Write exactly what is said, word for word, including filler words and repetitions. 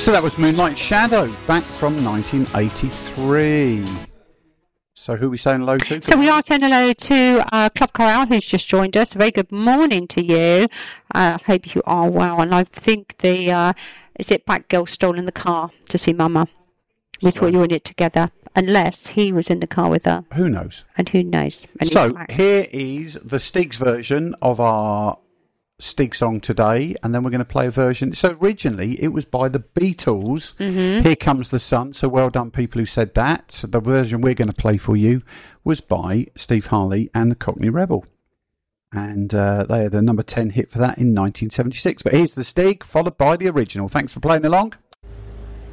So that was Moonlight Shadow, back from nineteen eighty-three. So who are we saying hello to? So we are saying hello to uh, Club Corral, who's just joined us. A very good morning to you. I uh, hope you are well. And I think the, uh, is it Batgirl stolen the car to see Mama? We thought you were in it together. Unless he was in the car with her. Who knows? And who knows? And so here is the Steegs version of our Steeg song today, and then we're going to play a version. So originally it was by the Beatles. Mm-hmm. Here Comes the Sun. So well done, people who said that. So the version we're going to play for you was by Steve Harley and the Cockney Rebel, and uh, they had a number ten hit for that in nineteen seventy-six. But here's the Steeg, followed by the original. Thanks for playing along.